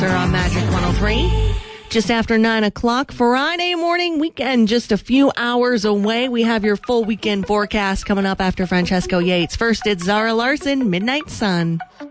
On Magic 103. Just after 9 o'clock, Friday morning, weekend just a few hours away. We have your full weekend forecast coming up after Francesco Yates. First, it's Zara Larson, Midnight Sun.